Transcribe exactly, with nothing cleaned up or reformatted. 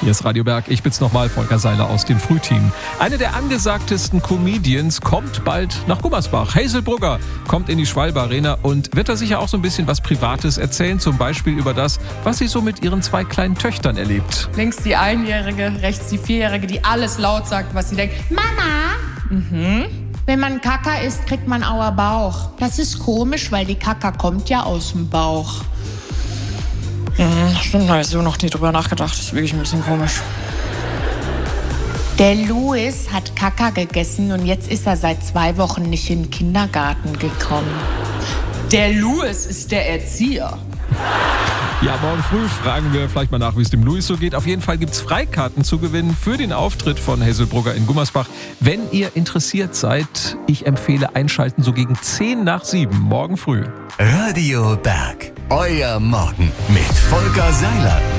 Hier ist Radio Berg, ich bin's nochmal, Volker Seiler aus dem Frühteam. Eine der angesagtesten Comedians kommt bald nach Gummersbach. Hazel Brugger kommt in die Schwalbe Arena und wird da sicher auch so ein bisschen was Privates erzählen, zum Beispiel über das, was sie so mit ihren zwei kleinen Töchtern erlebt. Links die Einjährige, rechts die Vierjährige, die alles laut sagt, was sie denkt. Mama, Mhm. wenn man Kaka isst, kriegt man auer Bauch. Das ist komisch, weil die Kaka kommt ja aus dem Bauch. Mhm, stimmt, da habe ich so noch nie drüber nachgedacht. Das ist wirklich ein bisschen komisch. Der Louis hat Kaka gegessen und jetzt ist er seit zwei Wochen nicht in den Kindergarten gekommen. Der Louis ist der Erzieher. Ja, morgen früh fragen wir vielleicht mal nach, wie es dem Louis so geht. Auf jeden Fall gibt's Freikarten zu gewinnen für den Auftritt von Hazel Brugger in Gummersbach. Wenn ihr interessiert seid, ich empfehle einschalten so gegen zehn nach sieben morgen früh. Radio Berg, euer Morgen mit Volker Seiler.